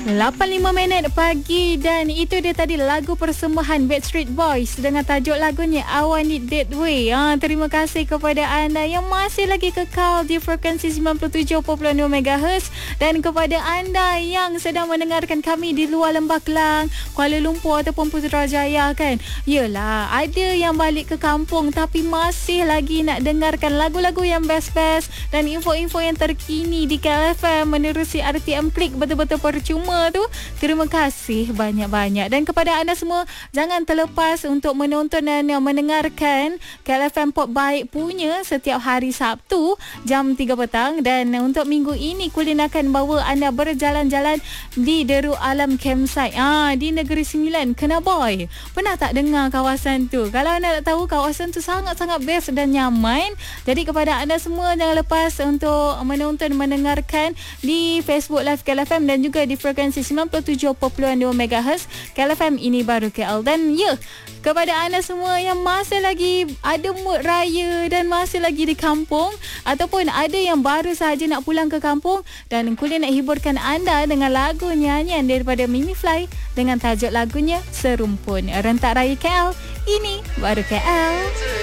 8:05 pagi dan itu dia tadi lagu persembahan Backstreet Boys dengan tajuk lagunya I Want It That Way. Terima kasih kepada anda yang masih lagi kekal di frekuensi 97.2 MHz dan kepada anda yang sedang mendengarkan kami di luar Lembah Kelang, Kuala Lumpur ataupun Putrajaya kan. Yelah, ada yang balik ke kampung tapi masih lagi nak dengarkan lagu-lagu yang best-best dan info-info yang terkini di KLFM menerusi RTM Klik betul-betul percuma tu. Terima kasih banyak-banyak. Dan kepada anda semua, jangan terlepas untuk menonton dan mendengarkan KLFM Pop Baik punya setiap hari Sabtu jam 3 petang. Dan untuk minggu ini, Kulin akan bawa anda berjalan-jalan di Deru Alam Campsite di Negeri Sembilan, Kenaboy. Pernah tak dengar kawasan tu? Kalau anda tak tahu, kawasan tu sangat-sangat best dan nyaman. Jadi kepada anda semua, jangan lepas untuk menonton, mendengarkan di Facebook Live KLFM dan juga di frekuensi 97.2 MHz KLFM Ini Baru KL. Dan kepada anda semua yang masih lagi ada mood raya dan masih lagi di kampung ataupun ada yang baru sahaja nak pulang ke kampung, dan Kulin nak hiburkan anda dengan lagu nyanyian daripada Mimi Fly dengan tajuk lagunya Serumpun. Rentak Raya KL, Ini Baru KL.